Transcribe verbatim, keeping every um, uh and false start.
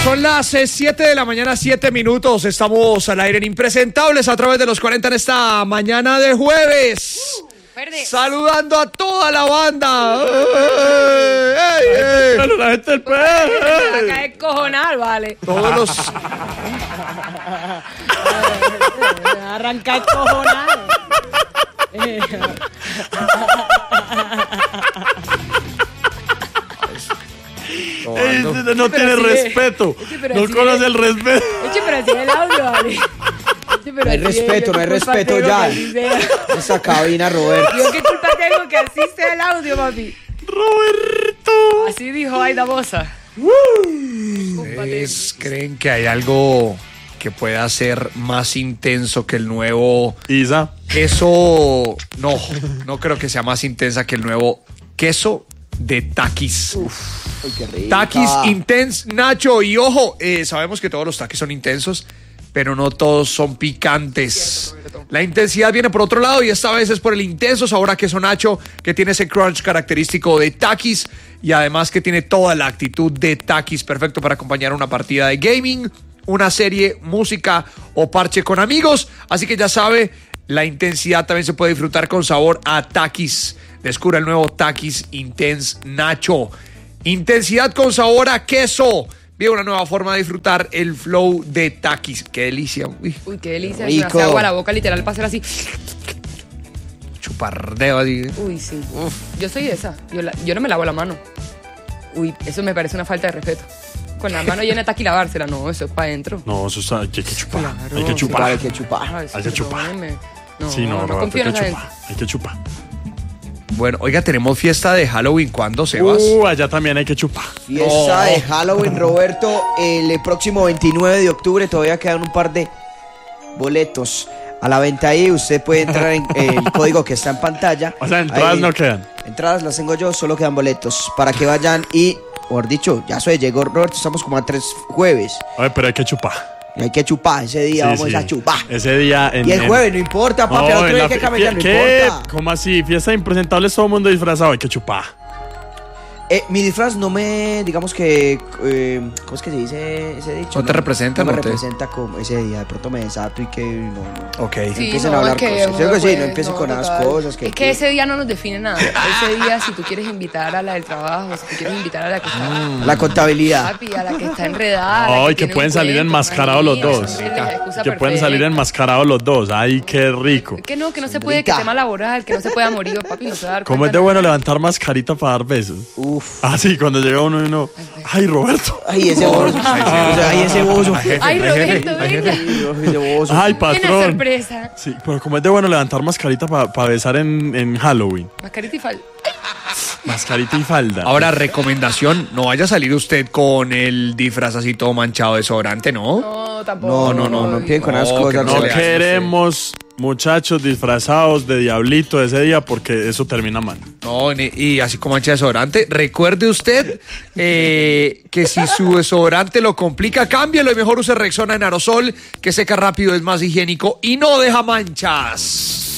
Son las siete de la mañana, siete minutos. Estamos al aire en Impresentables a través de los cuarenta en esta mañana de jueves. Verde. Saludando a toda la banda. Bueno, la gente del P. Se va a caer cojonal, vale. Todos los. Arrancar cojonal. Ey, no Tomando. no Pero tiene así es. respeto. Oye, pero No así conoce es. el respeto. Oye, pero así es el audio, vale. Oye, pero No hay así es, respeto, yo no hay qué culpa respeto tengo ya. que así sea. Esa cabina, Roberto. Yo qué culpa tengo que así sea el audio, papi. Roberto. Así dijo Aida Bosa. ¿Ustedes creen que hay algo que pueda ser más intenso que el nuevo Isa. queso? No, no creo que sea más intensa que el nuevo queso de Takis. Ay, qué rica. Takis Intense Nacho. Y ojo, eh, sabemos que todos los takis son intensos, pero no todos son picantes. La intensidad viene por otro lado y esta vez es por el intenso sabor a queso Nacho, que tiene ese crunch característico de Takis y además que tiene toda la actitud de Takis, perfecto para acompañar una partida de gaming, una serie, música o parche con amigos. Así que ya sabe, la intensidad también se puede disfrutar con sabor a Takis. Descubra el nuevo Takis Intense Nacho. Intensidad con sabor a queso. Vive una nueva forma de disfrutar el flow de Takis. ¡Qué delicia! Uy, Uy, qué delicia. Rico. Me hace agua a la boca, literal, para hacer así. chupardeo así. Uy, sí. Yo soy de esa. Yo, la- yo no me lavo la mano. Uy, eso me parece una falta de respeto. Con la mano llena de taqui lavársela. No, eso es para adentro. No, eso está, hay que, hay que chupar. Claro. Hay que Chupar, chupar. hay que chupar. Ay, sí, Hay que chupar. perdónenme. No, Sí, no, no, Roberto, confío en hay que esa chupar. gente. Hay que chupar. Bueno, oiga, tenemos fiesta de Halloween. ¿Cuándo, Sebas? Uh, allá también hay que chupar. Fiesta No. de Halloween, Roberto. El próximo veintinueve de octubre todavía quedan un par de boletos a la venta ahí. Usted puede entrar en el código que está en pantalla. O sea, entradas Ahí, no quedan. Entradas las tengo yo, solo quedan boletos para que vayan y, mejor dicho, ya se llegó Roberto, estamos como a tres jueves. A ver, pero hay que chupar. Y hay que chupar, ese día Sí, vamos sí. a chupar. Ese día en. Y el en- jueves, no importa, papi, al No, otro en día la hay que fi- camellar, no ¿Qué? importa. ¿Cómo así? Fiesta de impresentables, todo el mundo disfrazado. Hay que chupar. Eh, mi disfraz no me, digamos que, eh, ¿cómo es que se dice ese dicho? ¿No te representa, No me no te- representa como ese día, de pronto me desato y que no, no. Ok. Sí, empiecen no, a hablar es que cosas. uno Creo que sí, puede- no empiecen con las total. cosas que- Es que ese día no nos define nada. Ese día, si tú quieres invitar a la del trabajo, si tú quieres invitar a la que está... La contabilidad. Papi, a la que está enredada. a la Ay, que tiene un pueden salir cuento, enmascarados los manía, dos. esa es la excusa Que pueden salir perfecta. enmascarados los dos. Ay, qué rico. Que no, que no se puede, que Rica. tema laboral, que no se pueda morir, papi, no se va a dar ¿Cómo es cuenta de bueno nada. levantar mascarita para dar besos? Uf. Ah, sí, cuando llega uno y uno. Ay, Roberto. Ay, ese bozo. Ay, ese bozo. Ay, Roberto, venga. Ese bozo. Ay, Tiene patrón. sorpresa. Sí, pero como es de bueno levantar mascarita para besar en, en Halloween. Mascarita y falda. Mascarita y falda. Ahora, recomendación, no vaya a salir usted con el disfraz así todo manchado de desodorante, ¿no? No, tampoco. No, no, no, no empiecen con No, esas que cosas. no no se vea. queremos muchachos disfrazados de diablito ese día porque eso termina mal. No, ni- y así como mancha de desodorante, recuerde usted eh, que si su desodorante lo complica, cámbielo y mejor use Rexona en aerosol, que seca rápido, es más higiénico y no deja manchas.